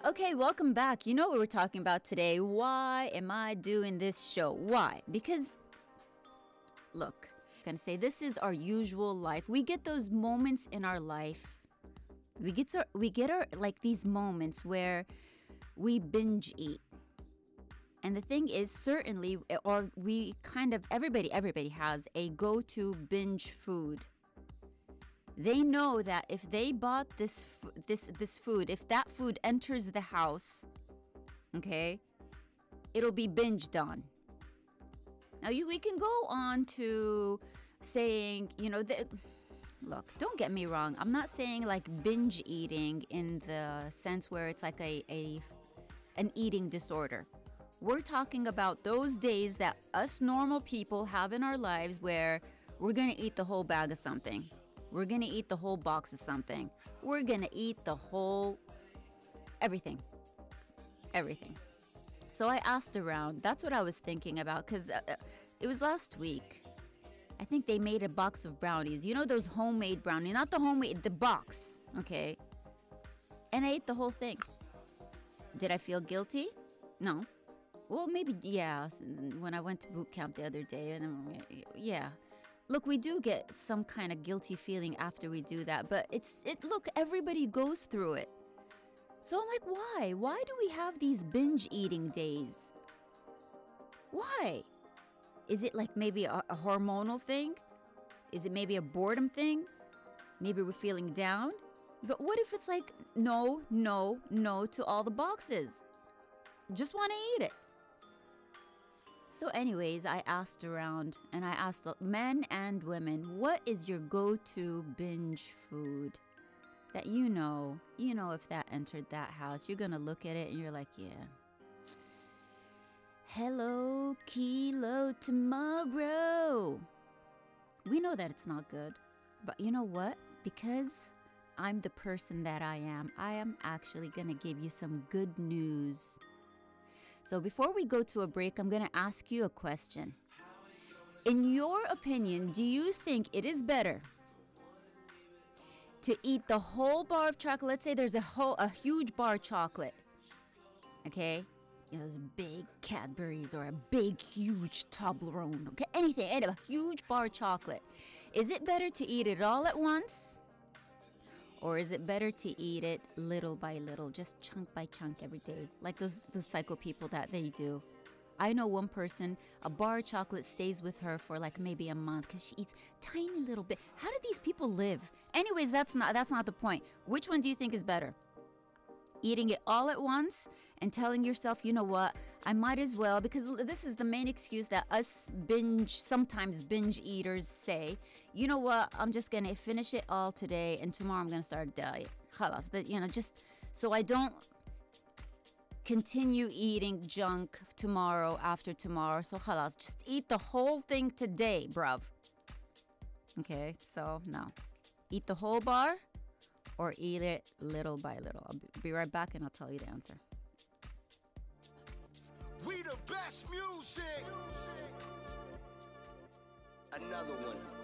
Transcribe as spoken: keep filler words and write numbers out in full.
Okay, welcome back. You know what we're talking about today. Why am I doing this show? Why? Because, look, I'm going to say this is our usual life. We get those moments in our life. We get our, we get our, like these moments where we binge eat. And the thing is, certainly, or we kind of, everybody, everybody has a go-to binge food. They know that if they bought this this this food, if that food enters the house, okay, it'll be binged on. Now, you, we can go on to saying, you know, the, look, don't get me wrong. I'm not saying like binge eating in the sense where it's like a, a an eating disorder. We're talking about those days that us normal people have in our lives where we're going to eat the whole bag of something. We're going to eat the whole box of something. We're going to eat the whole, everything, everything. So I asked around. That's what I was thinking about because uh, it was last week. I think they made a box of brownies. You know those homemade brownies, not the homemade, the box, okay? And I ate the whole thing. Did I feel guilty? No. Well, maybe, yeah, when I went to boot camp the other day, and yeah. Look, we do get some kind of guilty feeling after we do that, but it's, it. look, everybody goes through it. So I'm like, why? Why do we have these binge eating days? Why? Is it like maybe a, a hormonal thing? Is it maybe a boredom thing? Maybe we're feeling down? But what if it's like, no, no, no to all the boxes? Just want to eat it. So anyways, I asked around and I asked men and women, what is your go-to binge food that you know, you know, if that entered that house, you're going to look at it and you're like, yeah. Hello, Kilo Tomorrow. We know that it's not good, but you know what? Because I'm the person that I am, I am actually going to give you some good news. So before we go to a break, I'm going to ask you a question. In your opinion, do you think it is better to eat the whole bar of chocolate? Let's say there's a whole, a huge bar of chocolate. Okay? You know, those big Cadbury's or a big, huge Toblerone. Okay? Anything, a huge bar of chocolate. Is it better to eat it all at once? Or is it better to eat it little by little, just chunk by chunk every day, like those those psycho people that they do? I know one person, a bar of chocolate stays with her for like maybe a month because she eats tiny little bit. How do these people live? Anyways, that's not that's not the point. Which one do you think is better? Eating it all at once and telling yourself, you know what, I might as well, because this is the main excuse that us binge, sometimes binge eaters say, you know what, I'm just going to finish it all today and tomorrow I'm going to start a diet. Khalas, that, you know, just so I don't continue eating junk tomorrow after tomorrow. So khalas, just eat the whole thing today, bruv. Okay, so no. Eat the whole bar or eat it little by little. I'll be right back and I'll tell you the answer. We the best music. Another one.